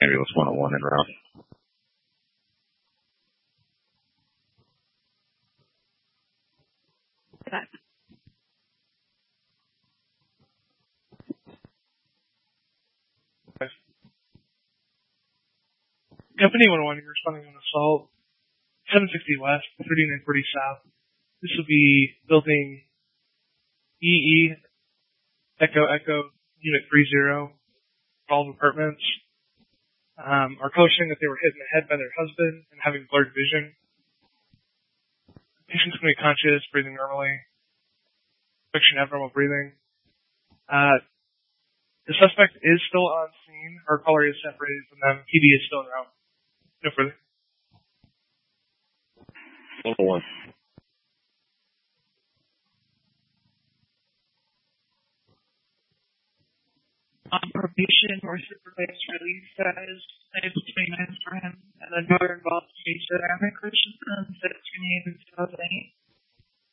ambulance 101 en route. Okay. Company 101, you're responding on assault 760 West, 3940 South. This will be building EE Echo Unit 30, all apartments. Are questioning that they were hit in the head by their husband and having blurred vision. Patient's going to be conscious, breathing normally. Suspicion abnormal breathing. The suspect is still on scene. Our caller is separated from them. PD is still around. No further. 101. On probation or supervised release status, I have 29 for him, and the other involved case at Aaron Christensen, 2008 and 2008.